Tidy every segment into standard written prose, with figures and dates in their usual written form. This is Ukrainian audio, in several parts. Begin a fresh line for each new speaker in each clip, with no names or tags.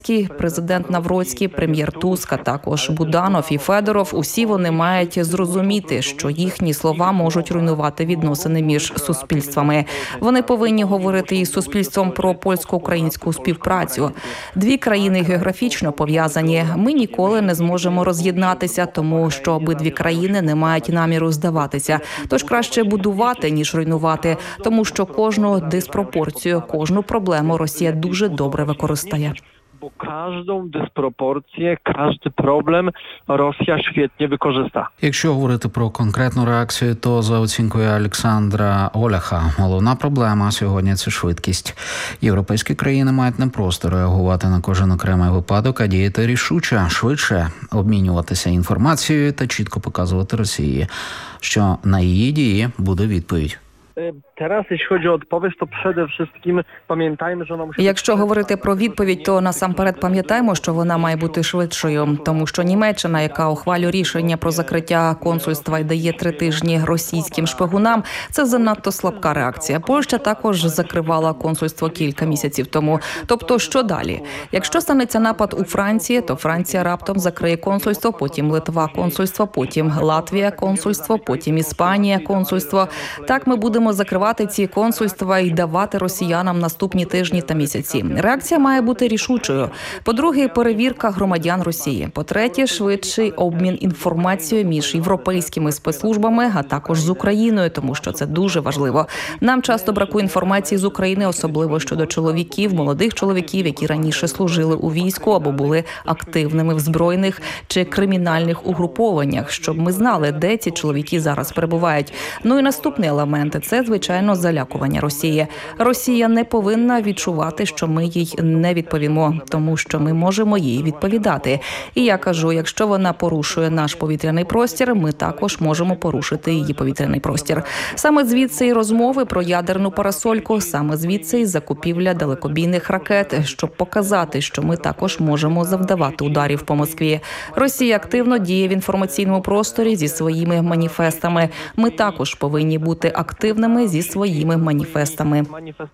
Президент Навроцький, прем'єр Туск, а також Буданов і Федоров – усі вони мають зрозуміти, що їхні слова можуть руйнувати відносини між суспільствами. Вони повинні говорити із суспільством про польсько-українську співпрацю. Дві країни географічно пов'язані. Ми ніколи не зможемо роз'єднатися, тому що обидві країни не мають наміру здаватися. Тож краще будувати, ніж руйнувати, тому що кожну диспропорцію, кожну проблему Росія дуже добре використає.
Bo każdą dysproporcję, każdy problem Rosja świetnie wykorzysta.
Якщо говорити про конкретну реакцію, то за оцінкою Олександра Оляха, головна проблема сьогодні – це швидкість. Європейські країни мають не просто реагувати на кожен окремий випадок, а діяти рішуче, швидше, обмінюватися інформацією та чітко показувати Росії, що на її дії буде відповідь.
Teraz, jeśli chodzi o odpowiedź, to przede wszystkim pamiętajmy, że ona musi...
Якщо говорити про відповідь, то насамперед пам'ятаємо, що вона має бути швидшою. Тому що Німеччина, яка ухвалює рішення про закриття консульства і дає 3 тижні російським шпигунам, це занадто слабка реакція. Польща також закривала консульство кілька місяців тому. Тобто, що далі? Якщо станеться напад у Франції, то Франція раптом закриє консульство, потім Литва консульство, потім Латвія консульство, потім Іспанія консульство. Так ми будемо закривати ці консульства і давати росіянам наступні тижні та місяці. Реакція має бути рішучою. По-друге, перевірка громадян Росії. По-третє, швидший обмін інформацією між європейськими спецслужбами, а також з Україною, тому що це дуже важливо. Нам часто бракує інформації з України, особливо щодо чоловіків, молодих чоловіків, які раніше служили у війську або були активними в збройних чи кримінальних угрупованнях, щоб ми знали, де ці чоловіки зараз перебувають. Ну і наступний елемент – це, звичайно, залякування Росії. Росія не повинна відчувати, що ми їй не відповімо, тому що ми можемо їй відповідати. І я кажу, якщо вона порушує наш повітряний простір, ми також можемо порушити її повітряний простір. Саме звідси і розмови про ядерну парасольку, саме звідси і закупівля далекобійних ракет, щоб показати, що ми також можемо завдавати ударів по Москві. Росія активно діє в інформаційному просторі зі своїми маніфестами. Ми також повинні бути активними зі своїми маніфестами.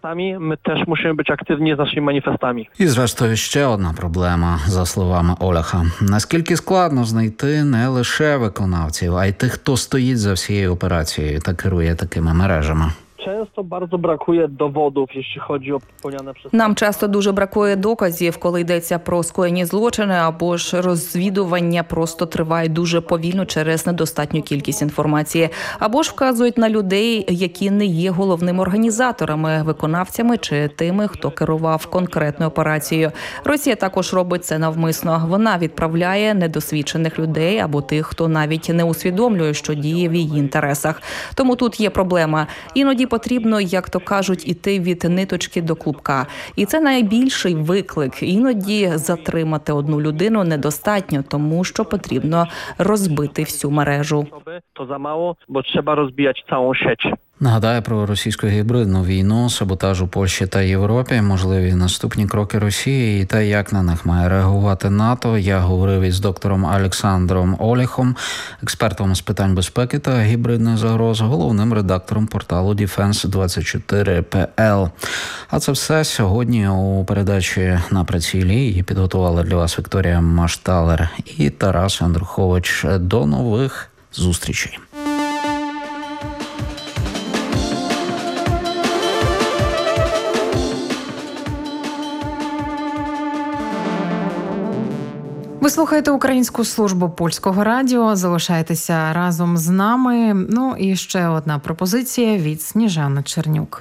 Ми теж мусимо бути активні з нашими маніфестами.
І, зрештою, ще одна проблема, за словами Оляха. Наскільки складно знайти не лише виконавців, а й тих, хто стоїть за всією операцією та керує такими мережами.
Często bardzo brakuje dowodów, jeśli chodzi o popełniane przestępstwa.
Нам часто дуже бракує доказів, коли йдеться про скоєні злочини, або ж розвідування просто триває дуже повільно через недостатню кількість інформації, або ж вказують на людей, які не є головними організаторами, виконавцями чи тими, хто керував конкретною операцією. Росія також робить це навмисно. Вона відправляє недосвідчених людей або тих, хто навіть не усвідомлює, що діє в її інтересах. Тому тут є проблема. Іноді потрібно, як то кажуть, іти від ниточки до клубка. І це найбільший виклик. Іноді затримати одну людину недостатньо, тому що потрібно розбити всю мережу.
То замало, бо треба розбивати цілу сеть.
Нагадаю про російську гібридну війну, саботаж у Польщі та Європі, можливі наступні кроки Росії та як на них має реагувати НАТО. Я говорив із доктором Олександром Оляхом, експертом з питань безпеки та гібридних загроз, головним редактором порталу Defense24.pl. А це все сьогодні у передачі «На прицілі». Її підготували для вас Вікторія Машталер і Тарас Андрухович. До нових зустрічей.
Ви слухаєте Українську службу Польського радіо. Залишайтеся разом з нами. Ну і ще одна пропозиція від Сніжани Чернюк.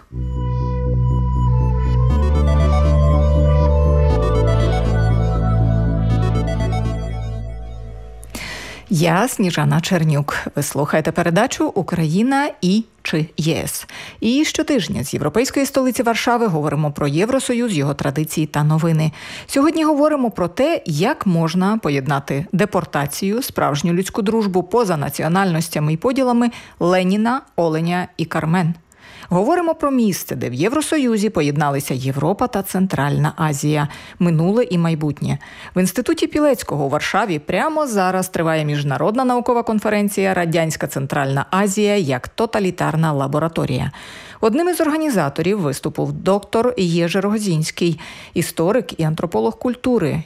Я Сніжана Чернюк. Ви слухаєте передачу «Україна і чи ЄС». І щотижня з європейської столиці Варшави говоримо про Євросоюз, його традиції та новини. Сьогодні говоримо про те, як можна поєднати депортацію, справжню людську дружбу поза національностями і поділами Леніна, Оленя і Кармен. Говоримо про місце, де в Євросоюзі поєдналися Європа та Центральна Азія, минуле і майбутнє. В Інституті Пілецького у Варшаві прямо зараз триває міжнародна наукова конференція «Радянська Центральна Азія як тоталітарна лабораторія». Одним із організаторів виступив доктор Єжи Рогозінський, історик і антрополог культури,